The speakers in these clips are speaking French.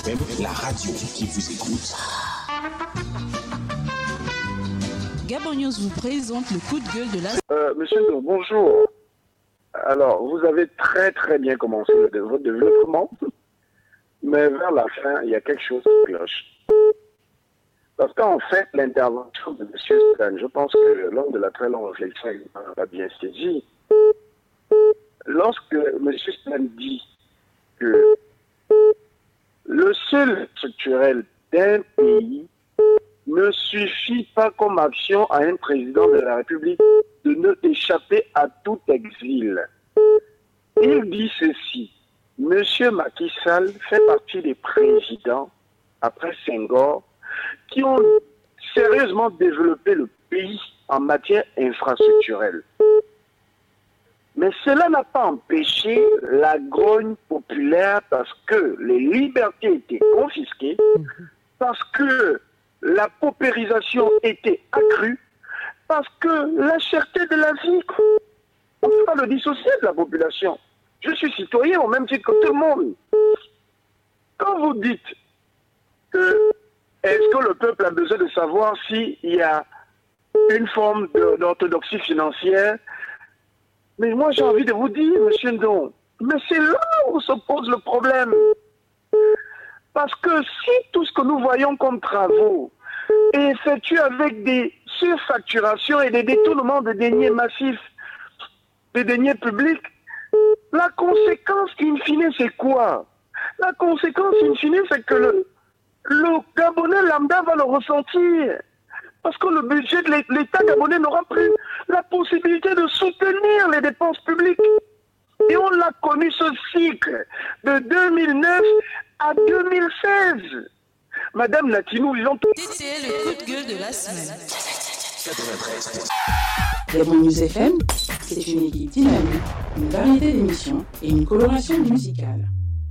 FM, la radio qui vous écoute. Gabon News vous présente le coup de gueule de la... Monsieur Ndo, bonjour. Alors, vous avez très très bien commencé votre développement, mais vers la fin, il y a quelque chose qui cloche. Parce qu'en fait, l'intervention de M. Stan, je pense que lors de la très longue réflexion, il a bien saisi. Lorsque M. Stan dit que le seul structurel d'un pays ne suffit pas comme action à un président de la République de ne échapper à tout exil. Il dit ceci: M. Macky Sall fait partie des présidents, après Senghor, qui ont sérieusement développé le pays en matière infrastructurelle. Mais cela n'a pas empêché la grogne populaire parce que les libertés étaient confisquées, parce que la paupérisation était accrue, parce que la cherté de la vie, on ne peut pas le dissocier de la population. Je suis citoyen au même titre que tout le monde. Quand vous dites que est-ce que le peuple a besoin de savoir s'il y a une forme d'orthodoxie financière, mais moi j'ai envie de vous dire, monsieur Ndon, mais c'est là où se pose le problème. Parce que si tout ce que nous voyons comme travaux est effectué avec des surfacturations et des détournements de deniers massifs, des deniers publics, la conséquence in fine c'est quoi? La conséquence in fine c'est que le Gabonais lambda va le ressentir. Parce que le budget de l'État gabonais n'aura plus la possibilité de soutenir les dépenses publiques. Et on l'a connu ce cycle de 2009 à 2016. Madame Latinou, ils ont... C'était le coup de gueule de la semaine. 93. Gabon News FM, c'est une équipe dynamique, une variété d'émissions et une coloration musicale.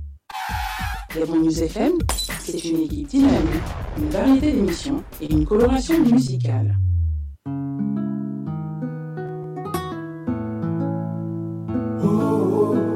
Gabon News FM, c'est une équipe dynamique, une variété d'émissions et une coloration musicale. Oh, oh.